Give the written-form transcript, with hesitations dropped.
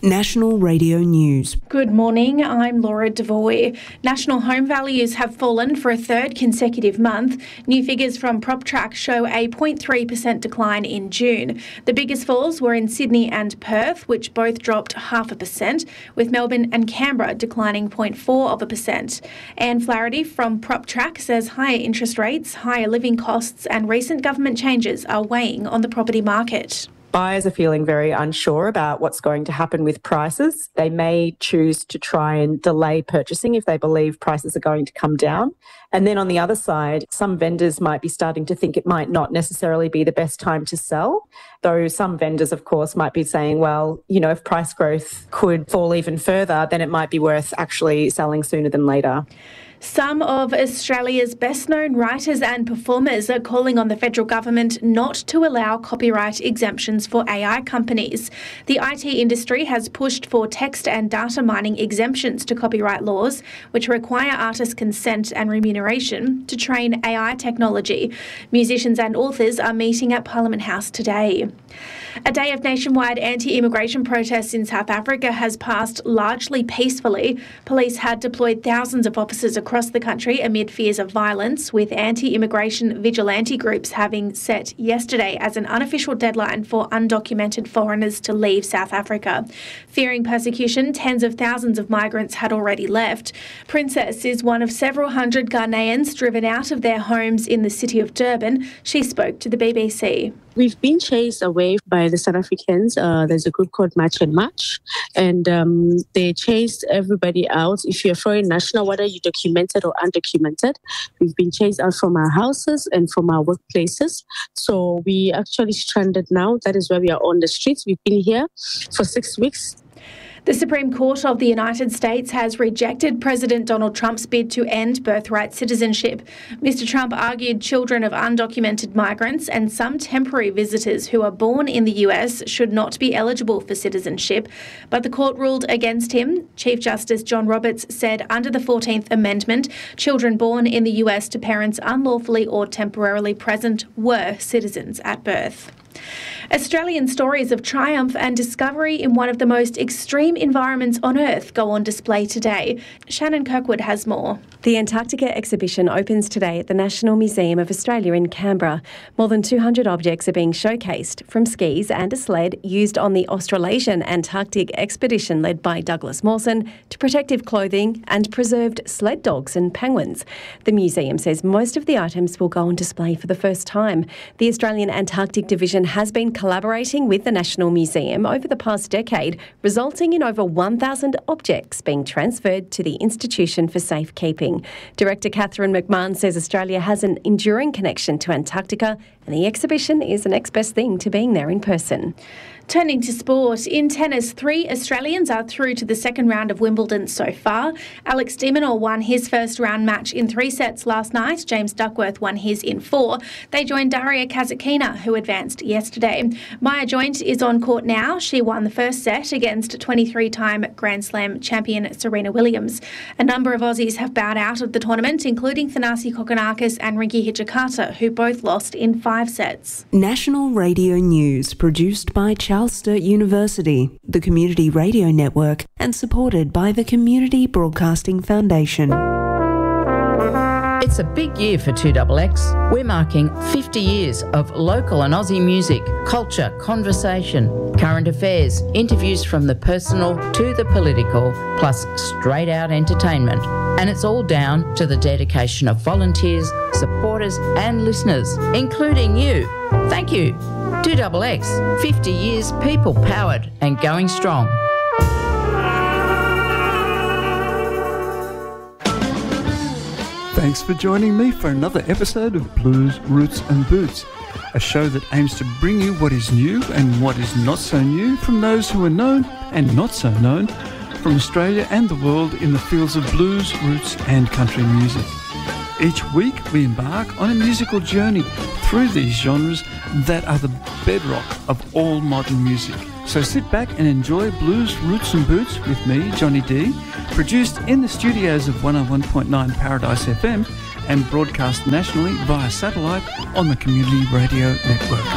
National Radio News. Good morning, I'm Laura Devoy. National home values have fallen for a third consecutive month. New figures from PropTrack show a 0.3% decline in June. The biggest falls were in Sydney and Perth, which both dropped 0.5%, with Melbourne and Canberra declining 0.4%. Anne Flaherty from PropTrack says higher interest rates, higher living costs and recent government changes are weighing on the property market. Buyers are feeling very unsure about what's going to happen with prices. They may choose to try and delay purchasing if they believe prices are going to come down. And then on the other side, some vendors might be starting to think it might not necessarily be the best time to sell. Though some vendors, of course, might be saying, well, if price growth could fall even further, then it might be worth actually selling sooner than later. Some of Australia's best-known writers and performers are calling on the federal government not to allow copyright exemptions for AI companies. The IT industry has pushed for text and data mining exemptions to copyright laws, which require artist consent and remuneration to train AI technology. Musicians and authors are meeting at Parliament House today. A day of nationwide anti-immigration protests in South Africa has passed largely peacefully. Police had deployed thousands of officers across the country amid fears of violence, with anti-immigration vigilante groups having set yesterday as an unofficial deadline for undocumented foreigners to leave South Africa. Fearing persecution, tens of thousands of migrants had already left. Princess is one of several hundred Ghanaians driven out of their homes in the city of Durban. She spoke to the BBC. We've been chased away by the South Africans. There's a group called Match and Match, and they chased everybody out. If you're a foreign national, whether you're documented or undocumented, we've been chased out from our houses and from our workplaces. So we actually stranded now. That is why we are on the streets. We've been here for 6 weeks. The Supreme Court of the United States has rejected President Donald Trump's bid to end birthright citizenship. Mr. Trump argued children of undocumented migrants and some temporary visitors who are born in the US should not be eligible for citizenship, but the court ruled against him. Chief Justice John Roberts said under the 14th Amendment, children born in the US to parents unlawfully or temporarily present were citizens at birth. Australian stories of triumph and discovery in one of the most extreme environments on Earth go on display today. Shannon Kirkwood has more. The Antarctica exhibition opens today at the National Museum of Australia in Canberra. More than 200 objects are being showcased, from skis and a sled used on the Australasian Antarctic expedition led by Douglas Mawson to protective clothing and preserved sled dogs and penguins. The museum says most of the items will go on display for the first time. The Australian Antarctic Division has been collaborating with the National Museum over the past decade, resulting in over 1,000 objects being transferred to the institution for safekeeping. Director Catherine McMahon says Australia has an enduring connection to Antarctica, and the exhibition is the next best thing to being there in person. Turning to sport, in tennis, 3 Australians are through to the second round of Wimbledon so far. Alex de Minaur won his first round match in 3 sets last night. James Duckworth won his in 4. They joined Daria Kasatkina, who advanced yesterday. Maya Joint is on court now. She won the first set against 23-time Grand Slam champion Serena Williams. A number of Aussies have bowed out of the tournament, including Thanasi Kokkinakis and Rinky Hijikata, who both lost in 5 sets. National Radio News, produced by Charles Sturt University, the Community Radio Network, and supported by the Community Broadcasting Foundation. It's a big year for 2XX. We're marking 50 years of local and Aussie music, culture, conversation, current affairs, interviews from the personal to the political, plus straight out entertainment. And it's all down to the dedication of volunteers, supporters and listeners, including you. Thank you. 2XX, 50 years people powered and going strong. Thanks for joining me for another episode of Blues, Roots and Boots, a show that aims to bring you what is new and what is not so new from those who are known and not so known from Australia and the world in the fields of blues, roots and country music. Each week we embark on a musical journey through these genres that are the bedrock of all modern music. So sit back and enjoy Blues, Roots and Boots with me, Johnny D, produced in the studios of 101.9 Paradise FM and broadcast nationally via satellite on the Community Radio Network.